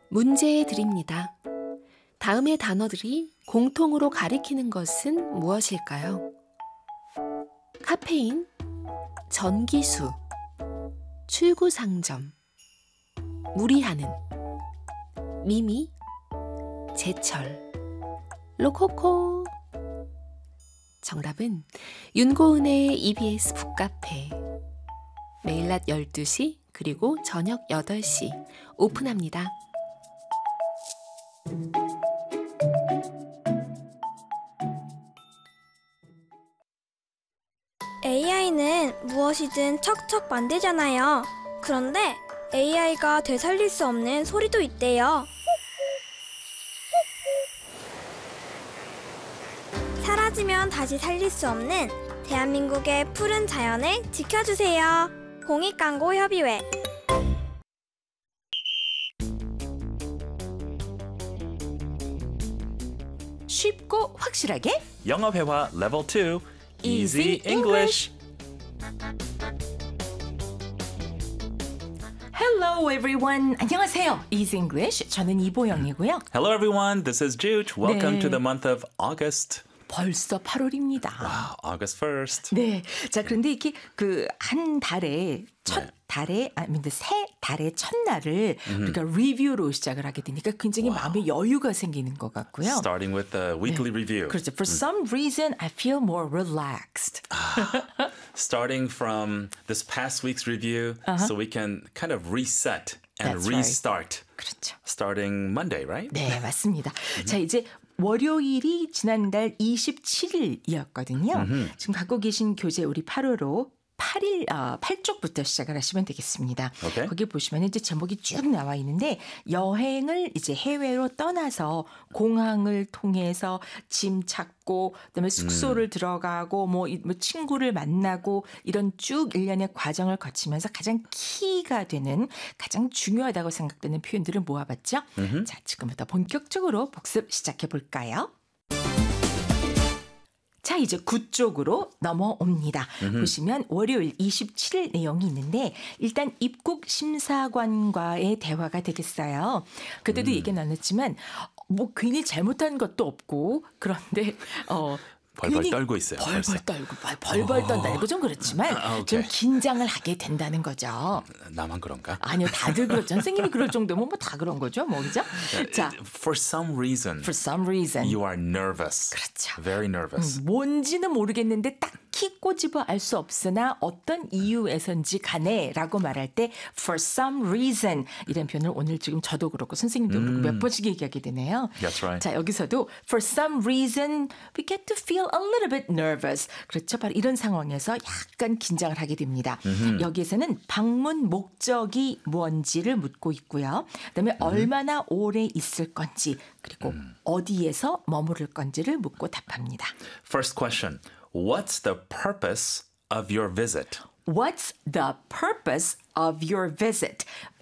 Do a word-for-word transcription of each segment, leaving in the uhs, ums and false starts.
문제 드립니다. 다음의 단어들이 공통으로 가리키는 것은 무엇일까요? 카페인, 전기수, 출구상점, 무리하는, 미미, 제철, 로코코. 정답은 윤고은의 이비에스 북카페. 매일 낮 열두 시 그리고 저녁 여덟 시 오픈합니다. 에이아이는 무엇이든 척척 만들잖아요. 그런데 에이아이가 되살릴 수 없는 소리도 있대요. 사라지면 다시 살릴 수 없는 대한민국의 푸른 자연을 지켜주세요. 공익광고협의회. 쉽고 확실하게 영어 회화 레벨 투 Easy Easy English. Hello everyone. 안녕하세요. Easy English. 저는 이보영이고요. Hello everyone, this is Jude. Welcome 네. to the month of August. 벌써 팔월입니다. Wow, August first. 네. 자, 그런데 이렇게 그 한 달에 첫 네. 달에 아니 근데 새 달의 첫날을 우리가 리뷰로 시작을 하게 되니까 굉장히 마음에 여유가 생기는 것 같고요. Starting with the weekly review. 그렇죠. For some reason I feel more relaxed. Starting from this past week's review, so we can kind of reset and That's right. restart. 그렇죠. Starting Monday, right? 네, 맞습니다. 자, 이제 월요일이 지난달 이십칠 일이었거든요. 지금 갖고 계신 교재 우리 팔호로 팔 일, 어, 팔 쪽부터 시작을 하시면 되겠습니다. Okay. 거기 보시면 이제 제목이 쭉 나와 있는데 여행을 이제 해외로 떠나서 공항을 통해서 짐 찾고 그다음에 숙소를 음. 들어가고 뭐, 뭐 친구를 만나고 이런 쭉 일련의 과정을 거치면서 가장 키가 되는 가장 중요하다고 생각되는 표현들을 모아봤죠. 음흠. 자, 지금부터 본격적으로 복습 시작해 볼까요? 자, 이제 구 쪽으로 넘어옵니다. 음흠. 보시면 월요일 이십칠 일 내용이 있는데 일단 입국 심사관과의 대화가 되겠어요. 그때도 음. 얘기 나눴지만 뭐 괜히 잘못한 것도 없고 그런데 어 벌벌 떨고 있어요. 벌벌 벌써. 떨고 벌벌 떤다는 건 좀 그렇지만 아, 오케이. 좀 긴장을 하게 된다는 거죠. 나만 그런가? 아니요, 다들 그렇죠. 선생님이 그럴 정도면 뭐 다 그런 거죠, 뭐 그죠? 자, For some reason, for some reason, you are nervous. 그렇죠. Very nervous. 음, 뭔지는 모르겠는데 딱히 꼬집어 알 수 없으나 어떤 이유에선지 간에라고 말할 때 for some reason 이런 표현을 오늘 지금 저도 그렇고 선생님도 그렇고 음. 몇 번씩 얘기하게 되네요. That's right. 자, 여기서도 for some reason we get to feel a little bit nervous. 그렇죠. 바로 이런 상황에서 약간 긴장을 하게 됩니다. 음흠. 여기에서는 방문 목적이 뭔지를 묻고 있고요. 그다음에 음. 얼마나 오래 있을 건지 그리고 음. 어디에서 머무를 건지를 묻고 답합니다. First question. What's the purpose of your visit? What's the purpose of your visit?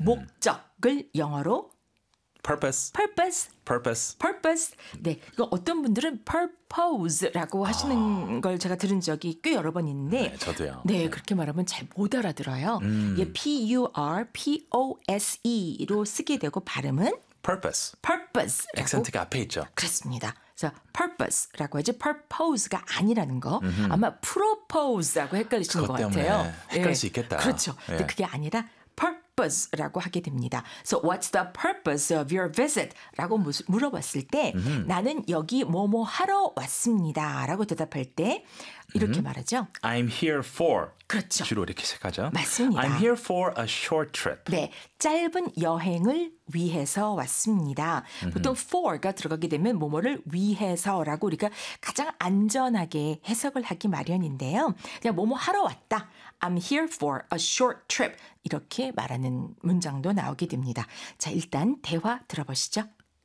목적을 영어로 Purpose. purpose. Purpose. purpose. 네, 이거 어떤 분들은 purpose라고 하시는 걸 제가 들은 적이 꽤 여러 번 있는데, 네, 저도요. 네, 네. 그렇게 말하면 잘 못 알아들어요. 음. 이게 P U R P O S E로 쓰게 되고 발음은 Purpose. purpose라고. 액센트가 앞에 있죠. 그렇습니다. 그래서 purpose라고 하지 purpose가 아니라는 거. 음흠. 아마 propose라고 헷갈리시는 것 같아요. 헷갈릴 네. 수 있겠다. 그렇죠. 네. 근데 그게 아니라 purpose라고 하게 됩니다. So what's the purpose of your visit? 라고 물어봤을 때 음흠. 나는 여기 뭐뭐 하러 왔습니다. 라고 대답할 때 이렇게 음흠. 말하죠. I'm here for. 그렇죠. 주로 이렇게 시작하죠. 맞습니다. I'm here for a short trip. 네, 짧은 여행을 위해서 왔습니다. 음흠. 보통 for가 들어가게 되면 뭐뭐를 위해서라고 우리가 가장 안전하게 해석을 하기 마련인데요. 그냥 뭐뭐 하러 왔다. I'm here for a short trip. 이렇게 말하는 문장도 나오게 됩니다. 자, 일단 대화 들어보시죠.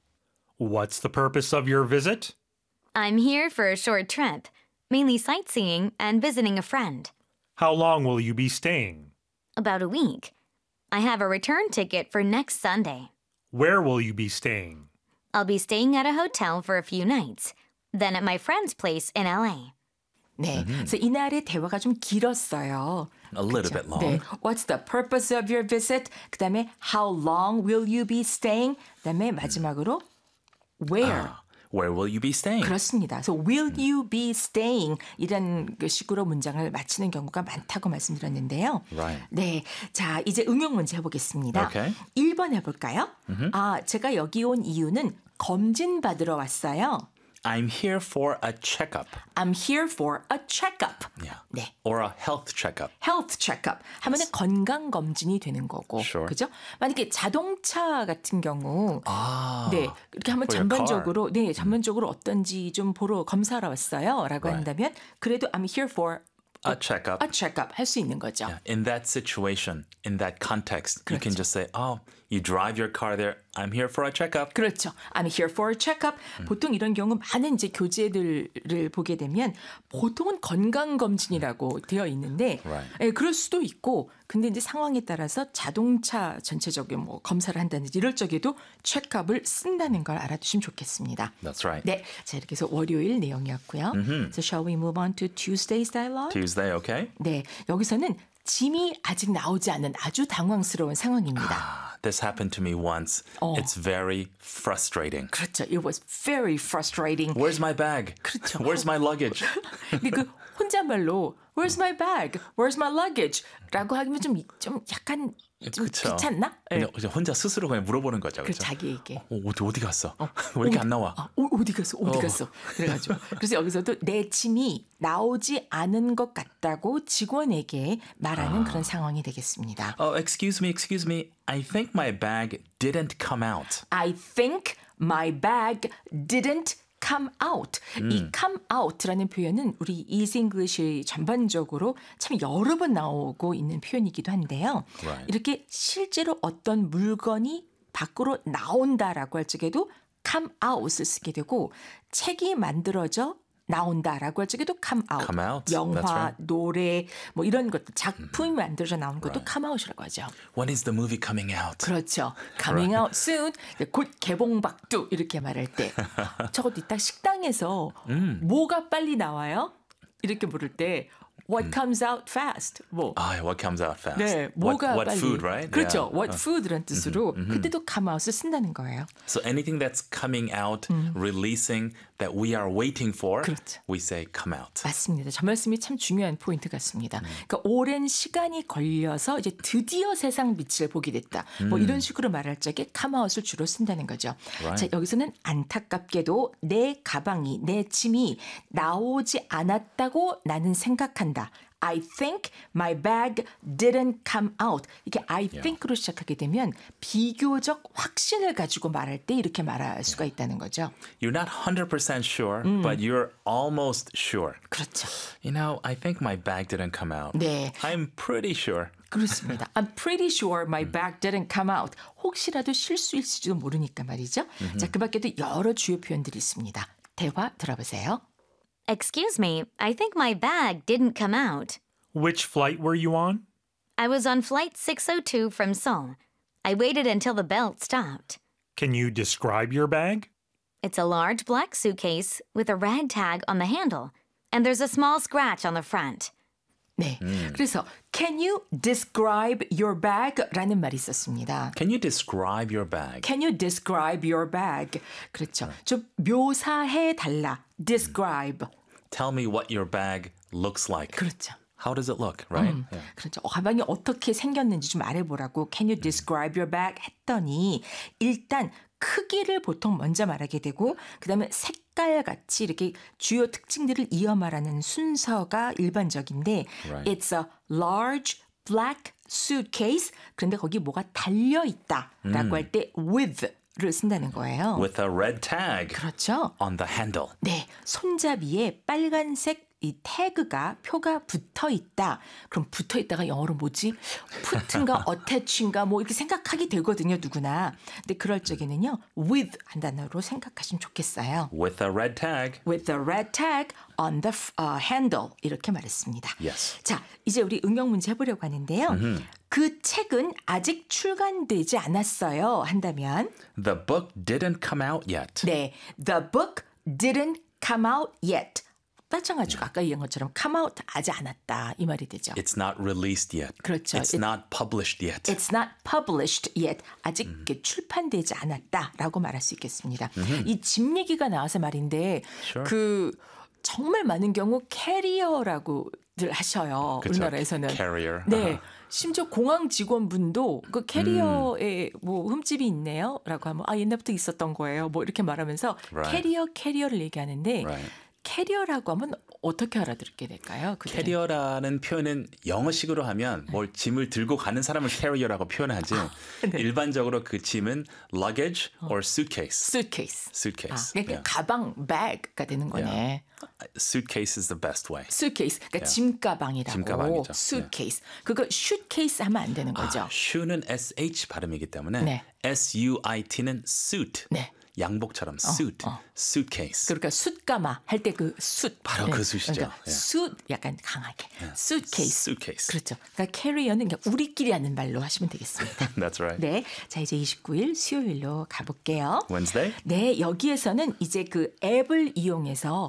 What's the purpose of your visit? I'm here for a short trip, mainly sightseeing and visiting a friend. How long will you be staying? About a week. I have a return ticket for next Sunday. Where will you be staying? I'll be staying at a hotel for a few nights, then at my friend's place in L A. 네, 그래서 이날의 대화가 좀 길었어요. A little 그쵸? bit long. 네, What's the purpose of your visit? 그다음에 How long will you be staying? 그다음에 마지막으로 Where? Ah, where will you be staying? 그렇습니다. 그래서 will you be staying 이런 그 식으로 문장을 마치는 경우가 많다고 말씀드렸는데요. Right. 네, 자 이제 응용 문제 해보겠습니다. Okay. 일 번 해볼까요? 아, 제가 여기 온 이유는 검진 받으러 왔어요. I'm here for a checkup. I'm here for a checkup. Yeah. 네. Or a health checkup. health checkup 하면은 건강 검진이 되는 거고, Sure. 그죠? 만약에 자동차 같은 경우, 아. 네 이렇게 한번 For your 전반적으로, 네 전반적으로 어떤지 좀 보러 검사하러 왔어요라고 Right. 한다면 그래도 I'm here for A checkup. a checkup 할 수 있는 거죠. Yeah. In that situation, in that context, you can 그렇죠. just say, oh, you drive your car there. I'm here for a checkup. 그렇죠. I'm here for a checkup. 보통 이런 경우 많은 이제 교재들을 보게 되면 보통은 건강 검진이라고 되어 있는데, Right. 예, 그럴 수도 있고, 근데 이제 상황에 따라서 자동차 전체적인 뭐 검사를 한다든지 이럴 적에도 체크업을 쓴다는 걸 알아두시면 좋겠습니다. That's right. 네, 자 이렇게 해서 월요일 내용이었고요. So shall we move on to Tuesday's dialogue? Tuesday, okay? 네, 여기서는 짐이 아직 나오지 않은 아주 당황스러운 상황입니다. This happened to me once. 어. It's very frustrating. 그렇죠. It was very frustrating. Where's my bag? 그렇죠. Where's my luggage? 근데 그 혼잣말로 Where's my bag? Where's my luggage? 라고 하면 좀, 좀 약간 좀 그쵸. 귀찮나? 그냥 네. 그냥 혼자 스스로 그냥 물어보는 거죠. 그 그렇죠? 자기에게. 어, 어디, 어디 갔어? 왜 이렇게 안 나와? 아, 어, 어디 갔어? 어디 어. 갔어? 그래가지고 그래서 여기서도 내 짐이 나오지 않은 것 같다고 직원에게 말하는 그런 상황이 되겠습니다. Oh, excuse me, excuse me. I think my bag didn't come out. I think my bag didn't come out. 이 come out라는 표현은 우리 Easy English의 전반적으로 참 여러 번 나오고 있는 표현이기도 한데요. Right. 이렇게 실제로 어떤 물건이 밖으로 나온다라고 할 적에도 come out을 쓰게 되고 책이 만들어져 나온다라고 할 적에도 come out. Come out. 영화, That's right. 노래 뭐 이런 것들 작품이 만들어져 나온 것도 come out이라고 하죠. When is the movie coming out? 그렇죠. Coming out soon. 곧 개봉박두 이렇게 말할 때 저것도 이따 식당에서 뭐가 빨리 나와요? 이렇게 물을 때 What comes out fast? 뭐 Ah, what comes out fast? 네, what, 뭐가 what 빨리 food, right? 그렇죠. Yeah. What food라는 뜻으로 그때도 come out을 쓴다는 거예요. So anything that's coming out, releasing that we are waiting for, 그렇죠. we say come out. 맞습니다. 저 말씀이 참 중요한 포인트 같습니다. 그러니까 오랜 시간이 걸려서 이제 드디어 세상 빛을 보게 됐다. 뭐 이런 식으로 말할 적에 come out을 주로 쓴다는 거죠. Right. 자, 여기서는 안타깝게도 내 가방이, 내 짐이 나오지 않았다고 나는 생각한다. I think my bag didn't come out. 이게 I think로 시작하게 되면 비교적 확신을 가지고 말할 때 이렇게 말할 수가 있다는 거죠. You're not one hundred percent sure, but you're almost sure. 그렇죠. You know, I think my bag didn't come out. 네. I'm pretty sure. 그렇습니다. I'm pretty sure my bag didn't come out. 혹시라도 실수일지도 모르니까 말이죠. 자, 그 밖에도 여러 주요 표현들이 있습니다. 대화 들어보세요. Excuse me, I think my bag didn't come out. Which flight were you on? I was on flight six oh two from Seoul. I waited until the belt stopped. Can you describe your bag? It's a large black suitcase with a red tag on the handle, and there's a small scratch on the front. 네. 그래서 can you describe your bag? 라는 말이 있었습니다. Can you describe your bag? Can you describe your bag? 그렇죠. 좀 묘사해 달라. describe. Tell me what your bag looks like. 그렇죠. How does it look, right? Yeah. 그렇죠. 어, 가방이 어떻게 생겼는지 좀 말해보라고 Can you describe your bag? 했더니 일단 크기를 보통 먼저 말하게 되고 그다음에 색깔같이 이렇게 주요 특징들을 이어 말하는 순서가 일반적인데 Right. It's a large black suitcase. 그런데 거기 뭐가 달려있다라고 할 때 with를 쓴다는 거예요. With a red tag 그렇죠. on the handle. 네, 손잡이에 빨간색 이 태그가 표가 붙어 있다. 그럼 붙어 있다가 영어로 뭐지? put인가 attach인가 뭐 이렇게 생각하게 되거든요, 누구나. 근데 그럴 적에는요, with 한 단어로 생각하시면 좋겠어요. With a red tag. With a red tag on the uh, handle 이렇게 말했습니다. Yes. 자, 이제 우리 응용 문제 해보려고 하는데요. 그 책은 아직 출간되지 않았어요. 한다면 The book didn't come out yet. 네, the book didn't come out yet. 빠져가지고 아까 얘기한 것처럼 come out 하지 않았다 이 말이 되죠. It's not released yet. 그렇죠. It's It- not published yet. It's not published yet. 아직 이렇게 출판되지 않았다라고 말할 수 있겠습니다. 이 집 얘기가 나와서 말인데 Sure. 그 정말 많은 경우 캐리어라고들 하셔요. 그쵸, 우리나라에서는. carrier. 네. 아하. 심지어 공항 직원분도 그 캐리어에 뭐 흠집이 있네요라고 하면 아 옛날부터 있었던 거예요. 뭐 이렇게 말하면서 Right. 캐리어 캐리어를 얘기하는데 Right. 캐리어라고 하면 어떻게 알아들게 될까요? 그들은? 캐리어라는 표현은 영어식으로 하면 뭘 짐을 들고 가는 사람을 캐리어라고 표현하지. 네. 일반적으로 그 짐은 luggage or suitcase. suitcase. 아, suitcase. 그러니까 yeah. 가방 bag가 되는 거네. Yeah. Suitcase is the best way. suitcase. 그러니까 Yeah. 짐가방이라고. 짐가방이죠. suitcase. 그거 suitcase 하면 안 되는 거죠. 아, shoe는 sh 발음이기 때문에 네. suit는 suit. 네. 양복처럼 suit, suitcase. 그러니까 숯가마 할 때 그 숯. 바로 그 숯이죠. 그러니까 예. 숯 약간 강하게. suitcase. suitcase. 그렇죠. 그러니까 캐리어는 그냥 우리끼리 하는 말로 하시면 되겠습니다. That's right. 네. 자, 이제 이십구 일 수요일로 가볼게요. Wednesday? 네, 여기에서는 이제 그 앱을 이용해서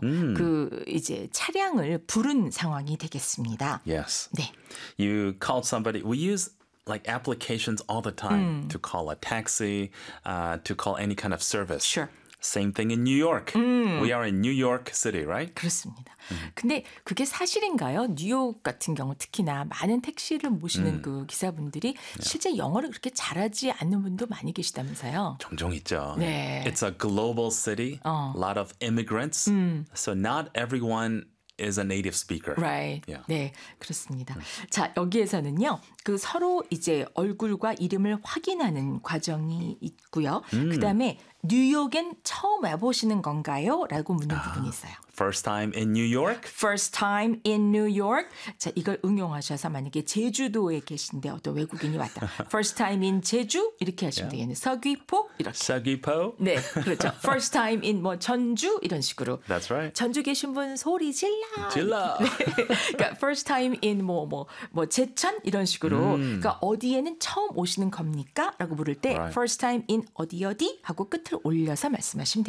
그 이제 차량을 부른 상황이 되겠습니다. Yes. 네. You called somebody. We use like applications all the time to call a taxi, uh, to call any kind of service. Sure. Same thing in New York. We are in New York City, right? 그렇습니다. 근데 그게 사실인가요? 뉴욕 같은 경우 특히나 많은 택시를 모시는 그 기사분들이 실제 영어를 그렇게 잘하지 않는 분도 많이 계시다면서요. 종종 있죠. 네. It's a global city, 어. a lot of immigrants. So not everyone is a native speaker. Right. Yeah. 네, 그렇습니다. 자, 여기에서는요. 그 서로 이제 얼굴과 이름을 확인하는 과정이 있고요. 그다음에 뉴욕엔 처음 와보시는 건가요? 라고 묻는 부분이 있어요. First time in New York? First time in New York. 자, 이걸 응용하셔서 만약에 제주도에 계신데 어떤 외국인이 왔다. First time in 제주 이렇게 하시면 되겠네요. 서귀포 이렇게. 서귀포? 네, 그렇죠. First time in 뭐 전주 이런 식으로. That's right. 전주 계신 분 소리 질러. 질러. 그러니까 first time in 뭐 뭐 뭐 제천 이런 식으로. 그러니까 어디에는 처음 오시는 겁니까? 라고 물을 때 Right. first time in 어디 어디 하고 끝을 올려서 말씀하시면